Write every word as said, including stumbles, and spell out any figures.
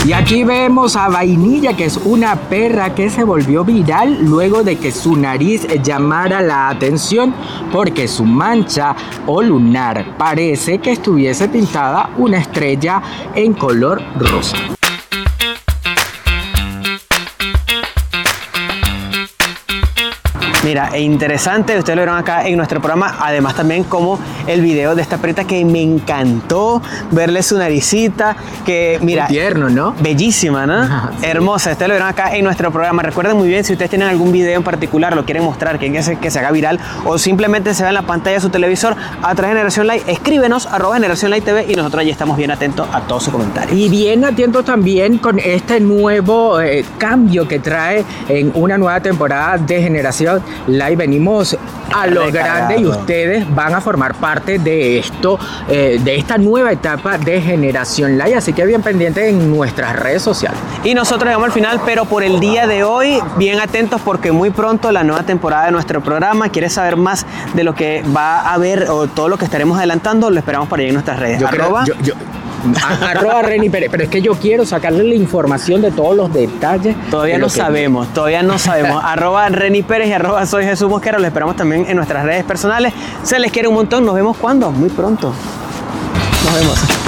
Y aquí vemos a Vainilla, que es una perra que se volvió viral luego de que su nariz llamara la atención porque su mancha o lunar parece que estuviese pintada una estrella en color rosa. Mira, e interesante, ustedes lo vieron acá en nuestro programa, además también como el video de esta perrita que me encantó verle su naricita, que mira, muy tierno, ¿no? Bellísima, ¿no? Sí. Hermosa, ustedes lo vieron acá en nuestro programa. Recuerden muy bien, si ustedes tienen algún video en particular, lo quieren mostrar, quieren que se, que se haga viral o simplemente se vea en la pantalla de su televisor a través de Generación Live, escríbenos, arroba Generación Live T V y nosotros allí estamos bien atentos a todos sus comentarios. Y bien atentos también con este nuevo eh, cambio que trae en una nueva temporada de Generación Live. Venimos a lo grande y ustedes van a formar parte de esto, eh, de esta nueva etapa de Generación Live, así que bien pendientes en nuestras redes sociales. Y nosotros llegamos al final, pero por el día de hoy, bien atentos porque muy pronto la nueva temporada de nuestro programa. ¿Quieres saber más de lo que va a haber o todo lo que estaremos adelantando? Lo esperamos por ahí en nuestras redes. Yo Arroba, creo, yo, yo, a, arroba Reni Pérez, pero es que yo quiero sacarle la información de todos los detalles. Todavía de no que... sabemos, todavía no sabemos. Arroba Reni Pérez y arroba Soy Jesús Mosquera. Lo esperamos también en nuestras redes personales. Se les quiere un montón. Nos vemos cuando? Muy pronto. Nos vemos.